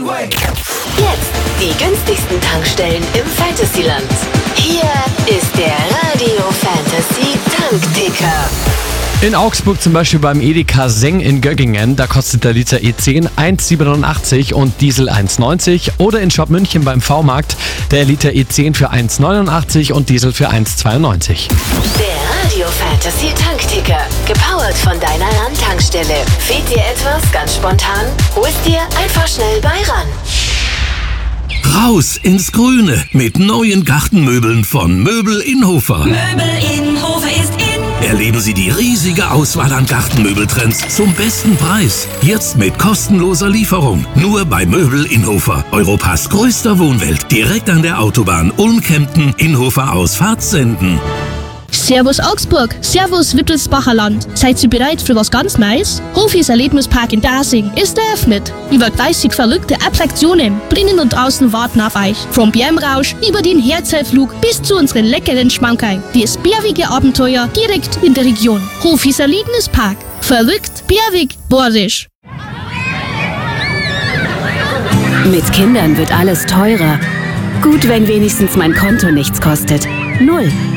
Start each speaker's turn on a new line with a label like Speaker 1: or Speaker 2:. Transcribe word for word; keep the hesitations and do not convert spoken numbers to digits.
Speaker 1: Jetzt die günstigsten Tankstellen im Fantasyland. Hier ist der Radio Fantasy Tankticker.
Speaker 2: In Augsburg zum Beispiel beim Edeka Seng in Göggingen, da kostet der Liter E zehn eins Komma siebenundachtzig und Diesel eins Komma neunzig. Oder in Shop München beim V-Markt der Liter E zehn für eins Komma neunundachtzig und Diesel für eins Komma zweiundneunzig.
Speaker 1: Der Radio Fantasy Tankticker, gepowert von deiner Landtankstelle. Fehlt dir etwas ganz spontan? Hol's dir einfach schnell bei Ran.
Speaker 3: Raus ins Grüne mit neuen Gartenmöbeln von Möbel Inhofer.
Speaker 4: Möbel Inhofer ist in.
Speaker 3: Erleben Sie die riesige Auswahl an Gartenmöbeltrends zum besten Preis. Jetzt mit kostenloser Lieferung. Nur bei Möbel Inhofer. Europas größter Wohnwelt. Direkt an der Autobahn Ulm-Kempten, Inhofer aus Fahrtsenden.
Speaker 5: Servus Augsburg, Servus Wittelsbacher Land. Seid ihr bereit für was ganz Neues? Hofis Erlebnispark in Dasing ist eröffnet. Über dreißig verrückte Attraktionen drinnen und draußen warten auf euch. Vom Bärmrausch über den Herzellflug bis zu unseren leckeren Schmankerl. Das bärige Abenteuer direkt in der Region. Hofis Erlebnispark. Verrückt, bärwig, borisch.
Speaker 6: Mit Kindern wird alles teurer. Gut, wenn wenigstens mein Konto nichts kostet. Null.